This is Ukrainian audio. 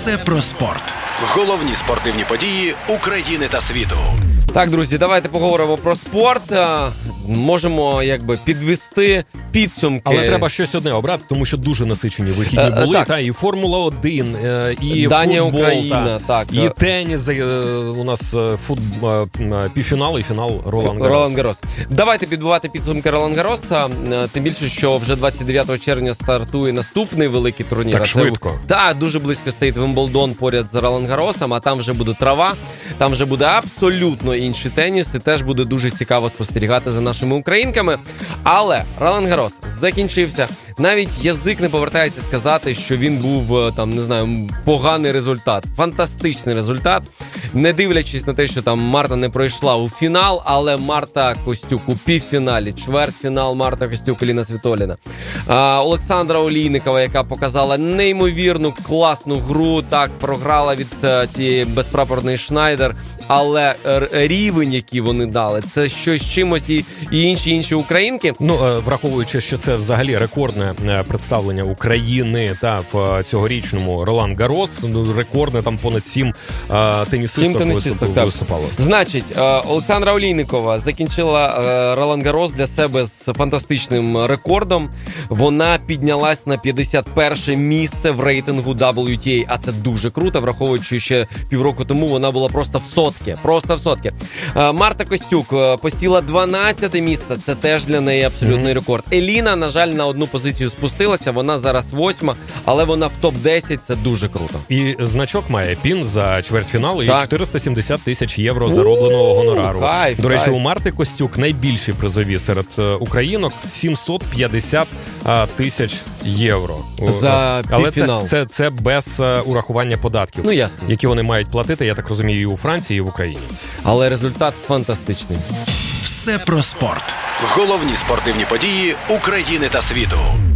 Все про спорт. Головні спортивні події України та світу. Так, друзі, давайте поговоримо про спорт. Можемо підвести підсумки. Але треба щось одне обрати, тому що дуже насичені вихідні були. І Формула-1, і Данія, футбол, Україна, і теніс. У нас півфінал і фінал Ролан-Гаррос. Давайте підбивати підсумки Ролан-Гарроса. Тим більше, що вже 29 червня стартує наступний великий турнір. Так швидко. Так, дуже близько стоїть Вимблдон поряд з Ролан-Гарросом, а там вже буде трава, там вже буде абсолютно інший теніс, і теж буде дуже цікаво спостерігати за нашими українками. Але Ролан-Гаррос закінчився. Навіть язик не повертається сказати, що він був, поганий результат. Фантастичний результат. Не дивлячись на те, що там Марта не пройшла у фінал, але Марта Костюк у півфіналі, чвертьфінал Марта Костюк, Еліна Світоліна. Олександра Олійникова, яка показала неймовірну класну гру, так, програла від цієї безпрапорної Шнайдер, але рівень, який вони дали, це щось чимось і інші українки. Враховуючи, що це взагалі рекордне представлення України в цьогорічному Ролан-Гаррос, рекордне, там понад 7 тенісисток виступало. Значить, Олександра Олійникова закінчила Ролан-Гаррос для себе з фантастичним рекордом. Вона піднялась на 51 місце в рейтингу WTA, а це дуже круто, враховуючи, що півроку тому вона була просто в сотки. Марта Костюк посіла 12 місце, це теж для неї абсолютний рекорд. Еліна, на жаль, на одну позицію спустилася, вона зараз 8-ма, але вона в топ-10, це дуже круто. І значок має пін за чвертьфінал і 470 тисяч євро заробленого гонорару. Кайф, До речі, у Марти Костюк найбільші призові серед українок – 750 тисяч євро. За півфінал. Але це без урахування податків, ясно, які вони мають платити, я так розумію, і у Франції, і в Україні. Але результат фантастичний. Все про спорт. Головні спортивні події України та світу.